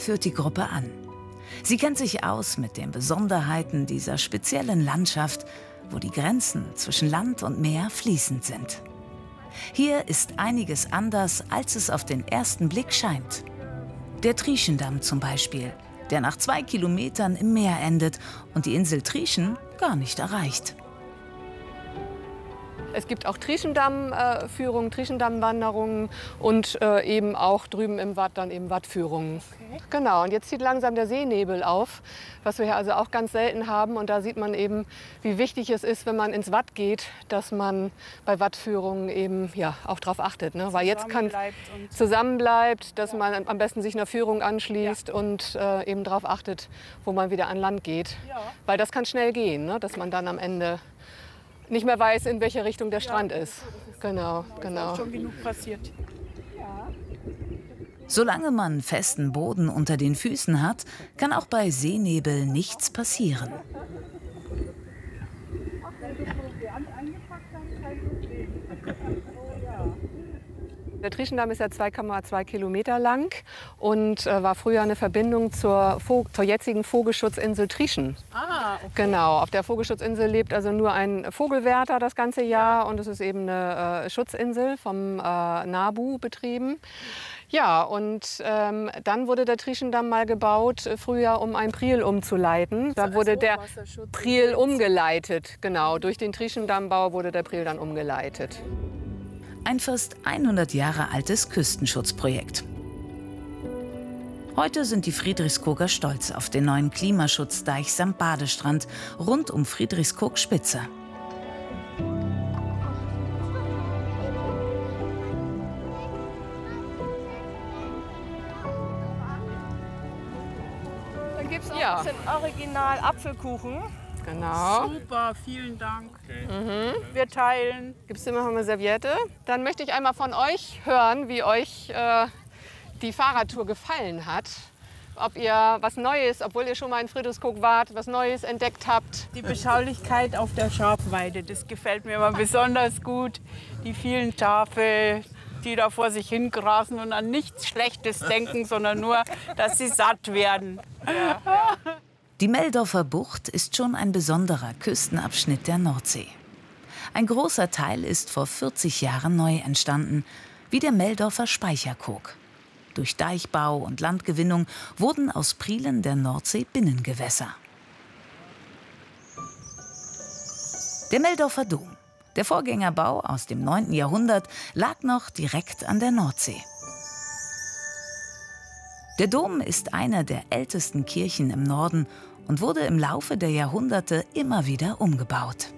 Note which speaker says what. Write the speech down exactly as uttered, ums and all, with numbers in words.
Speaker 1: führt die Gruppe an. Sie kennt sich aus mit den Besonderheiten dieser speziellen Landschaft, wo die Grenzen zwischen Land und Meer fließend sind. Hier ist einiges anders, als es auf den ersten Blick scheint. Der Trieschendamm zum Beispiel, der nach zwei Kilometern im Meer endet und die Insel Trieschen gar nicht erreicht.
Speaker 2: Es gibt auch Trieschendamm-Führungen, Trieschendamm-Wanderungen und äh, eben auch drüben im Watt dann eben Wattführungen. Okay. Genau, und jetzt zieht langsam der Seenebel auf, was wir hier also auch ganz selten haben. Und da sieht man eben, wie wichtig es ist, wenn man ins Watt geht, dass man bei Wattführungen eben ja, auch darauf achtet. Ne? Weil jetzt kann zusammenbleibt, dass ja. man am besten sich einer Führung anschließt ja. und äh, eben darauf achtet, wo man wieder an Land geht. Ja. Weil das kann schnell gehen, ne? Dass man dann am Ende nicht mehr weiß, in welche Richtung der Strand ist. Genau, genau.
Speaker 3: Ist schon genug passiert.
Speaker 1: Solange man festen Boden unter den Füßen hat, kann auch bei Seenebel nichts passieren.
Speaker 2: Der Trieschendamm ist ja zwei Komma zwei Kilometer lang und äh, war früher eine Verbindung zur, zur jetzigen Vogelschutzinsel Trieschen.
Speaker 3: Ah, okay.
Speaker 2: Genau, auf der Vogelschutzinsel lebt also nur ein Vogelwärter das ganze Jahr und es ist eben eine äh, Schutzinsel vom äh, NABU betrieben. Ja, und ähm, dann wurde der Trieschendamm mal gebaut, äh, früher um ein Priel umzuleiten. Da wurde der Priel umgeleitet, genau. Durch den Trieschendammbau wurde der Priel dann umgeleitet.
Speaker 1: Ein fast hundert Jahre altes Küstenschutzprojekt. Heute sind die Friedrichskoger schtolz auf den neuen Klimaschutzdeich samt Badestrand rund um Friedrichskoog-Spitze.
Speaker 3: Dann gibt es auch
Speaker 2: ja.
Speaker 3: ein bisschen Original Apfelkuchen.
Speaker 2: Genau.
Speaker 3: Super, vielen Dank.
Speaker 2: Okay. Mhm.
Speaker 3: Wir teilen.
Speaker 2: Gibt es immer noch eine Serviette? Dann möchte ich einmal von euch hören, wie euch äh, die Fahrradtour gefallen hat. Ob ihr was Neues, obwohl ihr schon mal in Friedrichskoog wart, was Neues entdeckt habt.
Speaker 3: Die Beschaulichkeit auf der Schafweide, das gefällt mir immer besonders gut. Die vielen Schafe, die da vor sich hingrasen und an nichts Schlechtes denken, sondern nur, dass sie satt werden.
Speaker 2: Ja, ja.
Speaker 1: Die Meldorfer Bucht ist schon ein besonderer Küstenabschnitt der Nordsee. Ein großer Teil ist vor vierzig Jahren neu entstanden, wie der Meldorfer Speicherkog. Durch Deichbau und Landgewinnung wurden aus Prielen der Nordsee Binnengewässer. Der Meldorfer Dom, der Vorgängerbau aus dem neunten Jahrhundert, lag noch direkt an der Nordsee. Der Dom ist eine der ältesten Kirchen im Norden und wurde im Laufe der Jahrhunderte immer wieder umgebaut.